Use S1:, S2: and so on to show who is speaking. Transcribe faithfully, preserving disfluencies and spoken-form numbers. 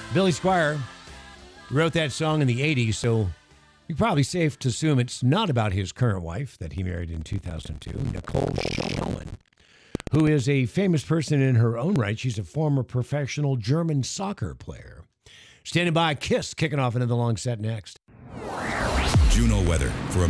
S1: Billy Squier wrote that song in the eighties, so you're probably safe to assume it's not about his current wife that he married in two thousand two, Nicole Schoen, who is a famous person in her own right. She's a former professional German soccer player. Standing by, Kiss, kicking off into the long set next.
S2: Juno weather for a